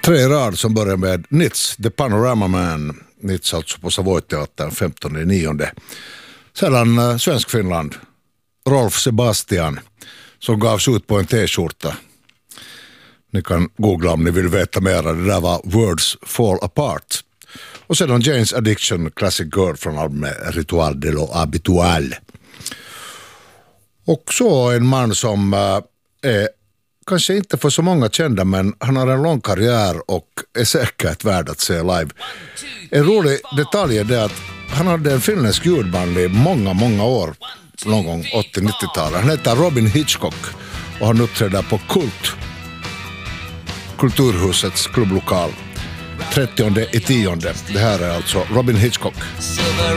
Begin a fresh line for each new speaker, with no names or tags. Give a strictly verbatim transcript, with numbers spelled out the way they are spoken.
Tre rad som börjar med Nitz, The Panorama Man. Nitz alltså på Savoy-teatern femtonde nionde. Sedan uh, Svensk-Finland, Rolf Sebastian, som gavs ut på en t-skjorta. Ni kan googla om ni vill veta mer. Det där var Words Fall Apart. Och sedan Jane's Addiction, Classic Girl från albumet Ritual de lo Habitual. Och så en man som uh, är kanske inte för så många kända, men han har en lång karriär och är säkert värd att se live. En rolig detalj är det att han hade en finländsk ljudband i många, många år, någon gång åttio-nittiotalet. Han heter Robin Hitchcock och han uppträdde på Kult, Kulturhusets klubblokal, trettionde i tionde. Det här är alltså Robin Hitchcock.